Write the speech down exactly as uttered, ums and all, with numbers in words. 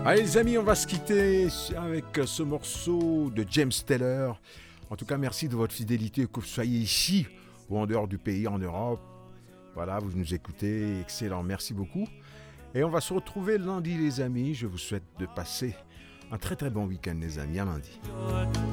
Allez les amis, on va se quitter avec ce morceau de James Taylor. En tout cas, merci de votre fidélité, que vous soyez ici ou en dehors du pays, en Europe. Voilà, vous nous écoutez, excellent, merci beaucoup. Et on va se retrouver lundi les amis. Je vous souhaite de passer un très très bon week-end les amis, à lundi.